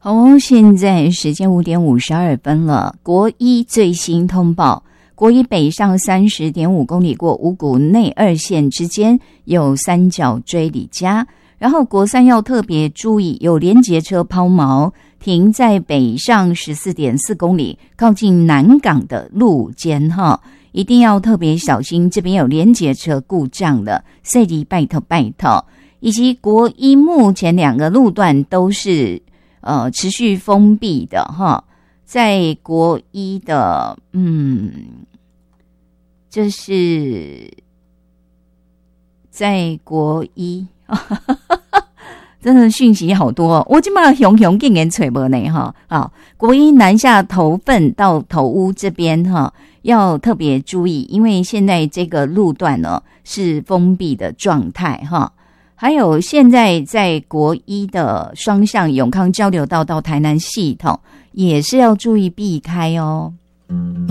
好，现在时间5点52分了。国一最新通报，国一北上 30.5 公里过五股内二线之间有三角锥里加，然后国三要特别注意，有联结车抛锚停在北上 14.4 公里靠近南港的路肩哈，一定要特别小心，这边有联结车故障了，所以拜托。以及国一目前2个路段都是持续封闭的哈，在国一的这是在国一真的讯息好多我现在熊竟然找不呢哈。好，国一南下头份到头屋这边哈，要特别注意，因为现在这个路段呢是封闭的状态哈。还有现在在国一的双向永康交流道到台南系统也是要注意避开哦。